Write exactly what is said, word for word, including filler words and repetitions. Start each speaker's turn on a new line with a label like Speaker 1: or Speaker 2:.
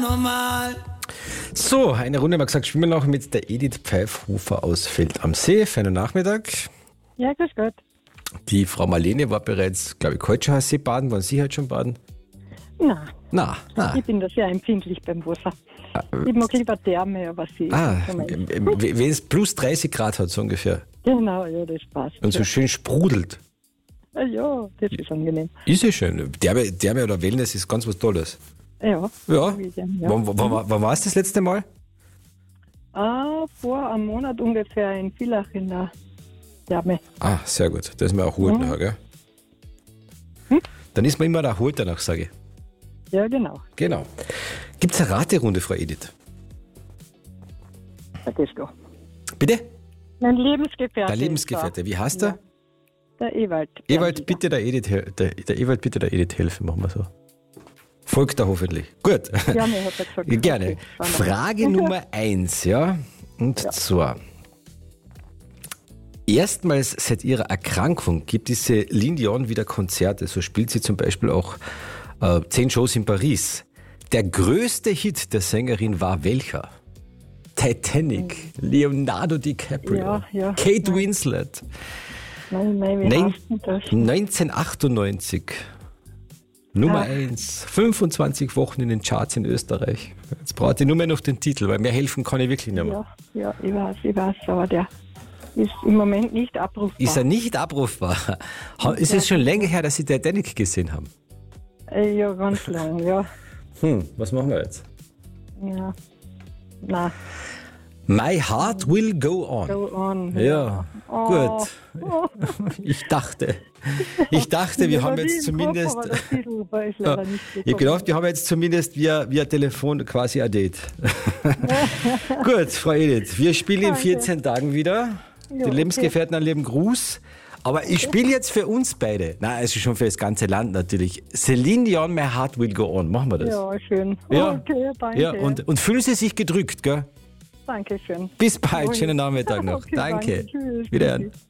Speaker 1: normal.
Speaker 2: So, eine Runde haben wir gesagt, schwimmen noch mit der Edith Pfeifhofer aus Feld am See. Für einen Nachmittag.
Speaker 3: Ja, grüß Gott.
Speaker 2: Die Frau Marlene war bereits, glaube ich, heute schon See baden. Waren Sie heute schon baden?
Speaker 3: Na,
Speaker 2: Na, na.
Speaker 3: ich bin da sehr empfindlich beim Wasser. Ich mag lieber Therme, aber sie.
Speaker 2: Ah, wenn es plus dreißig Grad hat, so ungefähr.
Speaker 3: Genau, ja, das passt.
Speaker 2: Und so
Speaker 3: ja.
Speaker 2: schön sprudelt.
Speaker 3: Ah, ja, das ist angenehm.
Speaker 2: Ist ja schön. Therme, Therme oder Wellness ist ganz was Tolles.
Speaker 3: Ja.
Speaker 2: Ja.
Speaker 3: ja.
Speaker 2: Wann, wann, wann war es das letzte Mal?
Speaker 3: Ah, vor einem Monat ungefähr in Villach in der Therme.
Speaker 2: Ah, sehr gut. Da ist man erholt
Speaker 3: Mhm.
Speaker 2: nachher, gell?
Speaker 3: Hm?
Speaker 2: Dann ist man immer erholt danach, sage ich.
Speaker 3: Ja, genau.
Speaker 2: Genau. Gibt es eine Raterunde, Frau Edith?
Speaker 3: Ja, das da.
Speaker 2: Bitte?
Speaker 3: Mein Lebensgefährte.
Speaker 2: Der Lebensgefährte. Wie heißt
Speaker 3: Ja.
Speaker 2: er?
Speaker 3: Der Ewald.
Speaker 2: Ewald, bitte der Edith, hel- der, der Ewald, bitte der Edith helfen, machen wir so. Folgt er hoffentlich. Gut.
Speaker 3: Ja, mir hat er gesagt.
Speaker 2: Gerne.
Speaker 3: Okay, schauen wir mal.
Speaker 2: Frage Nummer eins, ja. Und
Speaker 3: Ja.
Speaker 2: zwar. Erstmals seit ihrer Erkrankung gibt diese Celine Dion wieder Konzerte. So spielt sie zum Beispiel auch äh, zehn Shows in Paris. Der größte Hit der Sängerin war welcher? Titanic, Leonardo DiCaprio,
Speaker 3: Ja, ja.
Speaker 2: Kate
Speaker 3: Nein.
Speaker 2: Winslet.
Speaker 3: Nein, nein, wie
Speaker 2: Nein.
Speaker 3: heißt denn das?
Speaker 2: neunzehnhundertachtundneunzig. Nummer
Speaker 3: Ah.
Speaker 2: eins. fünfundzwanzig Wochen in den Charts in Österreich. Jetzt braucht ich nur mehr noch den Titel, weil mehr helfen kann ich wirklich nicht mehr.
Speaker 3: Ja, ja, ich weiß, ich weiß, aber der ist im Moment nicht abrufbar.
Speaker 2: Ist er nicht abrufbar? Ha- Ist es schon länger her, dass Sie Titanic gesehen haben?
Speaker 3: Äh, Ja, ganz lang, ja.
Speaker 2: Hm, was machen wir jetzt?
Speaker 3: Ja. Na,
Speaker 2: My Heart Will Go On.
Speaker 3: go on.
Speaker 2: Ja,
Speaker 3: Oh.
Speaker 2: gut. Ich dachte, ich dachte, wir haben jetzt zumindest...
Speaker 3: Aber der Titel war ist
Speaker 2: Ja,
Speaker 3: leider nicht
Speaker 2: ich habe
Speaker 3: gekommen.
Speaker 2: gedacht, wir haben jetzt zumindest via, via Telefon quasi ein Date. Gut, Frau Edith, wir spielen in
Speaker 3: Danke.
Speaker 2: vierzehn Tagen wieder.
Speaker 3: Ja,
Speaker 2: Die Lebensgefährten einen lieben Gruß. Aber ich spiele jetzt für uns beide. Nein, also schon für das ganze Land natürlich. Celine Dion, My Heart Will Go On. Machen wir das?
Speaker 3: Ja, schön.
Speaker 2: Ja.
Speaker 3: Okay, danke.
Speaker 2: Ja, und, und fühlen Sie sich gedrückt, gell?
Speaker 3: Danke schön.
Speaker 2: Bis bald,
Speaker 3: Ui.
Speaker 2: schönen Nachmittag noch.
Speaker 3: Okay,
Speaker 2: danke.
Speaker 3: danke. Tschüss.
Speaker 2: Wiederhören.